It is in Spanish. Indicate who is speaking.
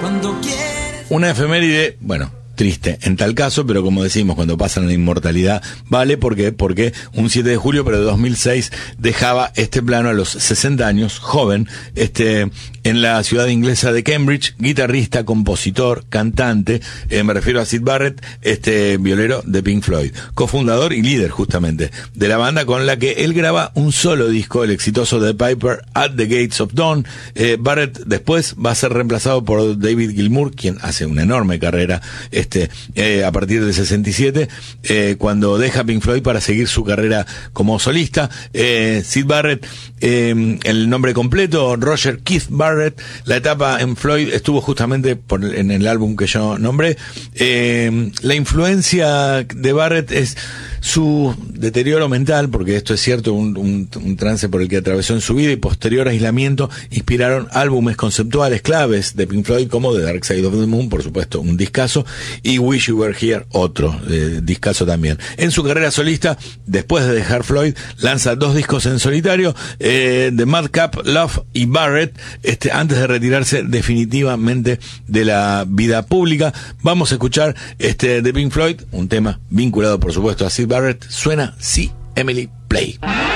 Speaker 1: Una efeméride, bueno, triste en tal caso, pero como decimos, cuando pasan la inmortalidad, vale, porque un 7 de julio, pero de 2006, dejaba este plano a los 60 años, joven, en la ciudad inglesa de Cambridge, guitarrista, compositor, cantante, me refiero a Syd Barrett, violero de Pink Floyd, cofundador y líder justamente de la banda, con la que él graba un solo disco, el exitoso The Piper at the Gates of Dawn. Barrett después va a ser reemplazado por David Gilmour, quien hace una enorme carrera a partir de 67, cuando deja Pink Floyd para seguir su carrera como solista. Syd Barrett, el nombre completo, Roger Keith Barrett. La etapa en Floyd estuvo justamente en el álbum que yo nombré. La influencia de Barrett es su deterioro mental, porque esto es cierto, un trance por el que atravesó en su vida, y posterior aislamiento inspiraron álbumes conceptuales claves de Pink Floyd, como The Dark Side of the Moon, por supuesto, un discazo, y Wish You Were Here, otro discazo también. En su carrera solista, después de dejar Floyd, lanza 2 discos en solitario, The Madcap Love y Barrett, antes de retirarse definitivamente de la vida pública. Vamos a escuchar de Pink Floyd, un tema vinculado por supuesto a Syd Barrett. Suena See Emily Play.